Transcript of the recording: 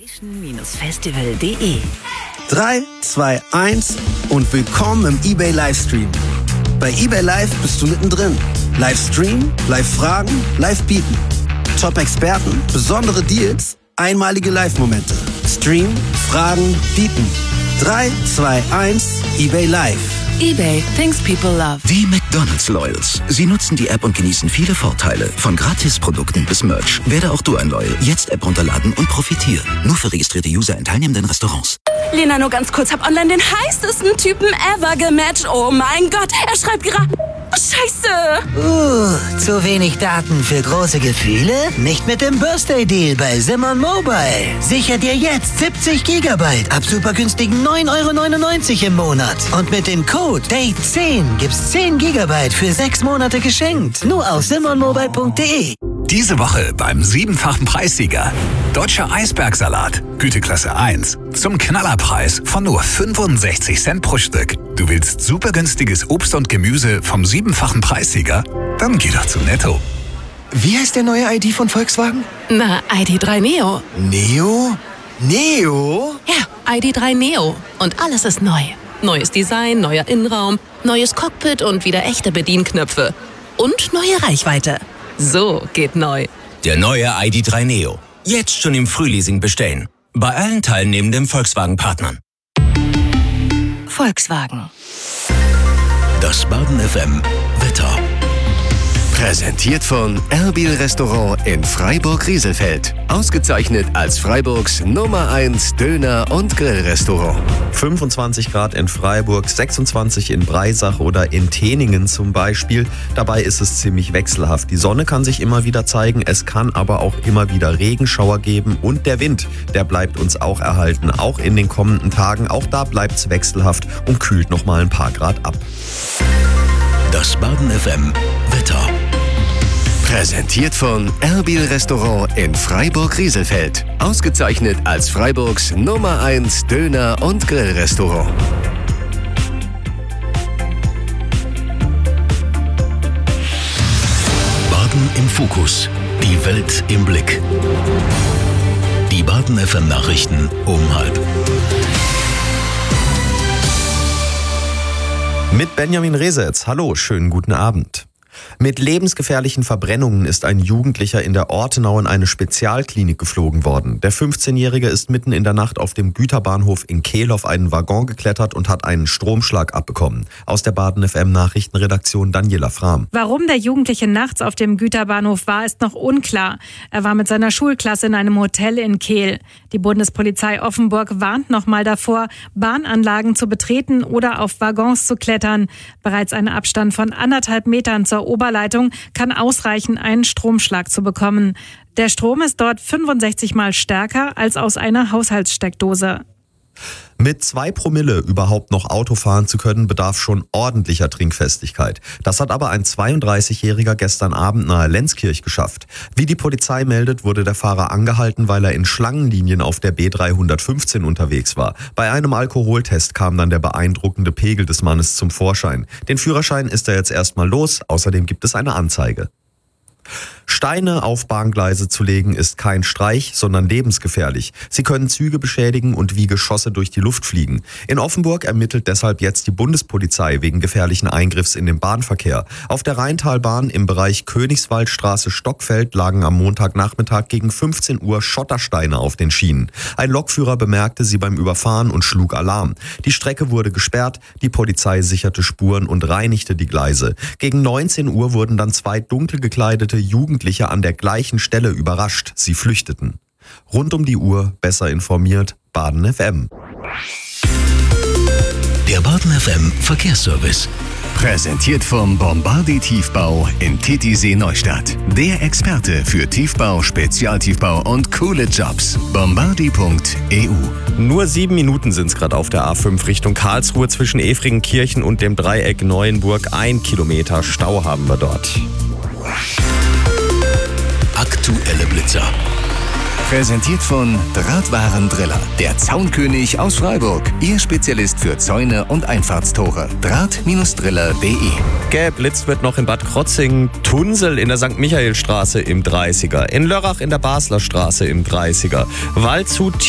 Station-Festival.de 3, 2, 1 und willkommen im eBay Livestream. Bei eBay Live bist du mittendrin. Livestream, Live-Fragen, Live-Bieten. Top-Experten, besondere Deals, einmalige Live-Momente. Stream, Fragen, Bieten. 3, 2, 1, eBay Live. eBay, things people love. Die McDonald's Loyals. Sie nutzen die App und genießen viele Vorteile. Von Gratisprodukten bis Merch. Werde auch du ein Loyal. Jetzt App runterladen und profitieren. Nur für registrierte User in teilnehmenden Restaurants. Lena, nur ganz kurz, hab online den heißesten Typen ever gematcht. Oh mein Gott, er schreibt gerade... Scheiße! Zu wenig Daten für große Gefühle? Nicht mit dem Birthday Deal bei Simon Mobile. Sicher dir jetzt 70 Gigabyte ab super günstigen 9,99 € im Monat. Und mit dem Code DATE10 gibt's 10 Gigabyte für 6 Monate geschenkt. Nur auf simonmobile.de. Diese Woche beim 7-fachen Preissieger. Deutscher Eisbergsalat, Güteklasse 1. Zum Knallerpreis von nur 65 Cent pro Stück. Du willst super günstiges Obst und Gemüse vom 7-fachen Preissieger? Dann geh doch zu Netto. Wie heißt der neue ID von Volkswagen? Na, ID.3 Neo. Neo? Neo? Ja, ID.3 Neo. Und alles ist neu. Neues Design, neuer Innenraum, neues Cockpit und wieder echte Bedienknöpfe. Und neue Reichweite. So geht neu. Der neue ID.3 Neo. Jetzt schon im Frühleasing bestellen. Bei allen teilnehmenden Volkswagen-Partnern. Volkswagen. Das Baden FM Wetter. Präsentiert von Erbil Restaurant in Freiburg-Rieselfeld. Ausgezeichnet als Freiburgs Nummer 1 Döner- und Grillrestaurant. 25 Grad in Freiburg, 26 in Breisach oder in Teningen zum Beispiel. Dabei ist es ziemlich wechselhaft. Die Sonne kann sich immer wieder zeigen, es kann aber auch immer wieder Regenschauer geben und der Wind, der bleibt uns auch erhalten. Auch in den kommenden Tagen, auch da bleibt es wechselhaft und kühlt noch mal ein paar Grad ab. Das Baden FM Wetter. Präsentiert von Erbil Restaurant in Freiburg-Rieselfeld. Ausgezeichnet als Freiburgs Nummer 1 Döner- und Grillrestaurant. Baden im Fokus. Die Welt im Blick. Die Baden FM Nachrichten um 12:30. Mit Benjamin Resetz. Hallo, schönen guten Abend. Mit lebensgefährlichen Verbrennungen ist ein Jugendlicher in der Ortenau in eine Spezialklinik geflogen worden. Der 15-Jährige ist mitten in der Nacht auf dem Güterbahnhof in Kehl auf einen Waggon geklettert und hat einen Stromschlag abbekommen. Aus der Baden FM Nachrichtenredaktion Daniela Frahm. Warum der Jugendliche nachts auf dem Güterbahnhof war, ist noch unklar. Er war mit seiner Schulklasse in einem Hotel in Kehl. Die Bundespolizei Offenburg warnt nochmal davor, Bahnanlagen zu betreten oder auf Waggons zu klettern. Bereits ein Abstand von 1,5 Metern zur Oberleitung kann ausreichen, einen Stromschlag zu bekommen. Der Strom ist dort 65 Mal stärker als aus einer Haushaltssteckdose. Mit 2 Promille überhaupt noch Auto fahren zu können, bedarf schon ordentlicher Trinkfestigkeit. Das hat aber ein 32-Jähriger gestern Abend nahe Lenzkirch geschafft. Wie die Polizei meldet, wurde der Fahrer angehalten, weil er in Schlangenlinien auf der B315 unterwegs war. Bei einem Alkoholtest kam dann der beeindruckende Pegel des Mannes zum Vorschein. Den Führerschein ist er jetzt erstmal los, außerdem gibt es eine Anzeige. Steine auf Bahngleise zu legen ist kein Streich, sondern lebensgefährlich. Sie können Züge beschädigen und wie Geschosse durch die Luft fliegen. In Offenburg ermittelt deshalb jetzt die Bundespolizei wegen gefährlichen Eingriffs in den Bahnverkehr. Auf der Rheintalbahn im Bereich Königswaldstraße-Stockfeld lagen am Montagnachmittag gegen 15 Uhr Schottersteine auf den Schienen. Ein Lokführer bemerkte sie beim Überfahren und schlug Alarm. Die Strecke wurde gesperrt, die Polizei sicherte Spuren und reinigte die Gleise. Gegen 19 Uhr wurden dann 2 dunkel gekleidete Jugendliche an der gleichen Stelle überrascht. Sie flüchteten. Rund um die Uhr, besser informiert, Baden FM. Der Baden FM Verkehrsservice. Präsentiert vom Bombardi Tiefbau in Titisee Neustadt. Der Experte für Tiefbau, Spezialtiefbau und coole Jobs. Bombardi.eu. Nur 7 Minuten sind es gerade auf der A5 Richtung Karlsruhe zwischen Efringenkirchen und dem Dreieck Neuenburg. 1 Kilometer Stau haben wir dort. Aktuelle Blitzer. Präsentiert von Drahtwarendriller, der Zaunkönig aus Freiburg. Ihr Spezialist für Zäune und Einfahrtstore. Draht-driller.de. Geblitzt wird noch in Bad Krotzingen, Tunsel in der St. Michaelstraße im 30er, in Lörrach in der Basler Straße im 30er, Waldshut